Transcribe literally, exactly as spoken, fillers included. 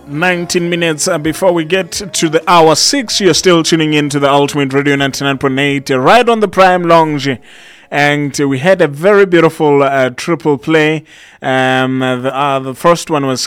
nineteen minutes uh, before we get to the hour six. You're still tuning in to the Ultimate Radio ninety-nine point eight, uh, right on the Prime Lounge. And uh, we had a very beautiful uh, triple play. Um, uh, the, uh, the first one was